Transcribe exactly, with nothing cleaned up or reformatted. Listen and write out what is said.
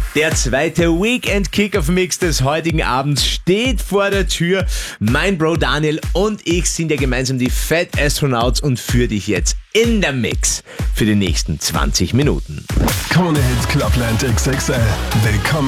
Der zweite Weekend-Kick-Off-Mix des heutigen Abends steht vor der Tür. Mein Bro Daniel und ich sind ja gemeinsam die Fat Astronauts und für dich jetzt in der Mix für die nächsten zwanzig Minuten. Krone Hits Clubland X X L. Willkommen